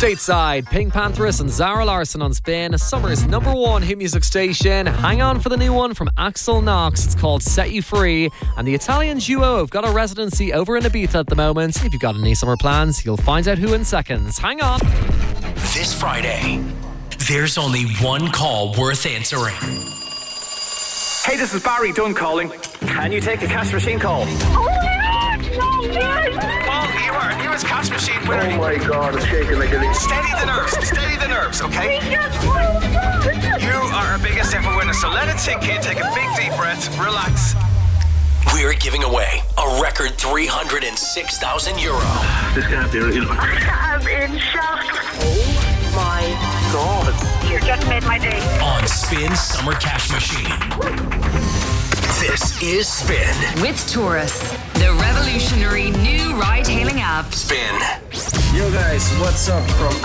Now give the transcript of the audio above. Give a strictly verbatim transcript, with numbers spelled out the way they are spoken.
Stateside, Pink Panthers and Zara Larsson on Spin, summer's number one hit music station. Hang on for the new one from Axel Knox. It's called Set You Free. And the Italian duo have got a residency over in Ibiza at the moment. If you've got any summer plans, you'll find out who in seconds. Hang on. This Friday, there's only one call worth answering. Hey, this is Barry Dunn calling. Can you take a cash machine call? Oh my God, no way! Paul, you are our newest cash machine winner. Oh my God, I'm shaking like a leaf. Steady the nerves, steady the nerves, okay? You are our biggest ever winner, so let it sink in, take a big deep breath, relax. We're giving away a record three hundred six thousand euro. This can't be real. I'm in shock. Oh my God. You just made my day. On Spin Summer Cash Machine. This is Spin. With Taurus, the revolutionary new ride-hailing app. Spin. Yo guys, what's up from